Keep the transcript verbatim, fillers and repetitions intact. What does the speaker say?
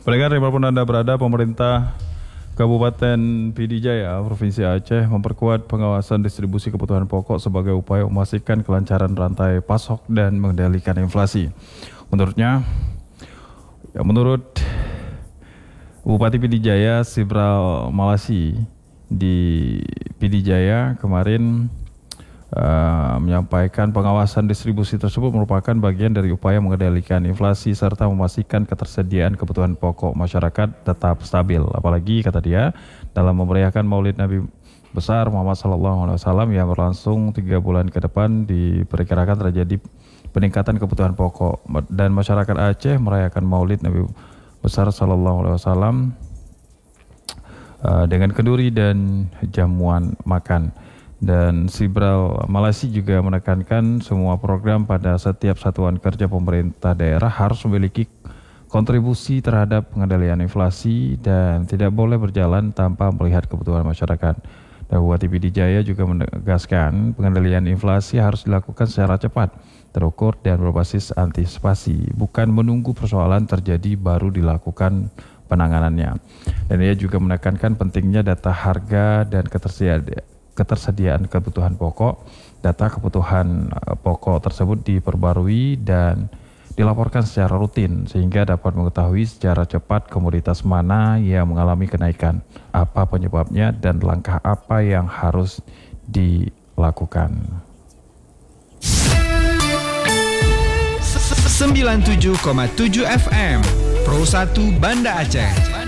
Pendengar dimanapun Anda berada, pemerintah Kabupaten P D Jaya, Provinsi Aceh memperkuat pengawasan distribusi kebutuhan pokok sebagai upaya memastikan kelancaran rantai pasok dan mengendalikan inflasi. Menurutnya, ya menurut Bupati P D Jaya, Sibral Malasi di P D Jaya kemarin Uh, menyampaikan pengawasan distribusi tersebut merupakan bagian dari upaya mengendalikan inflasi serta memastikan ketersediaan kebutuhan pokok masyarakat tetap stabil. Apalagi kata dia, dalam memeriahkan Maulid Nabi besar Muhammad Sallallahu Alaihi Wasallam yang berlangsung tiga bulan ke depan, diperkirakan terjadi peningkatan kebutuhan pokok dan masyarakat Aceh merayakan Maulid Nabi besar Sallallahu Alaihi Wasallam uh, dengan kenduri dan jamuan makan. Dan Sibral Malasi juga menekankan semua program pada setiap satuan kerja pemerintah daerah harus memiliki kontribusi terhadap pengendalian inflasi dan tidak boleh berjalan tanpa melihat kebutuhan masyarakat. Dan Bupati P D Jaya juga menegaskan pengendalian inflasi harus dilakukan secara cepat, terukur dan berbasis antisipasi, bukan menunggu persoalan terjadi baru dilakukan penanganannya. Dan ia juga menekankan pentingnya data harga dan ketersediaan ketersediaan kebutuhan pokok. Data kebutuhan pokok tersebut diperbarui dan dilaporkan secara rutin sehingga dapat mengetahui secara cepat komoditas mana yang mengalami kenaikan, apa penyebabnya dan langkah apa yang harus dilakukan. sembilan puluh tujuh koma tujuh F M Pro satu Banda Aceh.